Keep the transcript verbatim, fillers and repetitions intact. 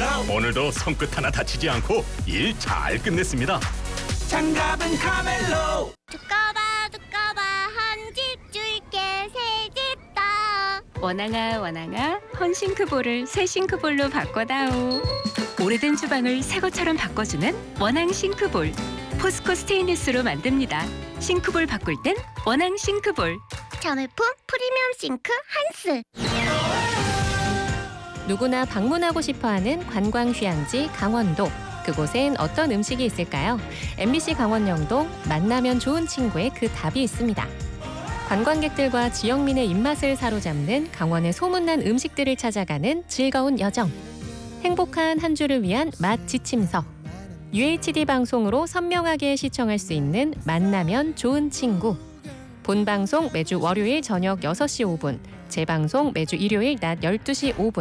오늘도 손끝 하나 다치지 않고 일 잘 끝냈습니다. 장갑은 카멜로. 두꺼봐 두꺼봐 한 집 줄게 새 집 다. 원앙아 원앙아 헌싱크볼을 새 싱크볼로 바꿔다오. 오래된 주방을 새 것처럼 바꿔주는 원앙 싱크볼. 포스코 스테인리스로 만듭니다. 싱크볼 바꿀 땐 원앙 싱크볼. 자매품 프리미엄 싱크 한스. 누구나 방문하고 싶어하는 관광 휴양지 강원도. 그곳엔 어떤 음식이 있을까요? 엠비씨 강원영동 만나면 좋은 친구의 그 답이 있습니다. 관광객들과 지역민의 입맛을 사로잡는 강원의 소문난 음식들을 찾아가는 즐거운 여정. 행복한 한 주를 위한 맛 지침서. 유에이치디 방송으로 선명하게 시청할 수 있는 만나면 좋은 친구. 본방송 매주 월요일 저녁 여섯 시 오 분, 재방송 매주 일요일 낮 열두 시 오 분.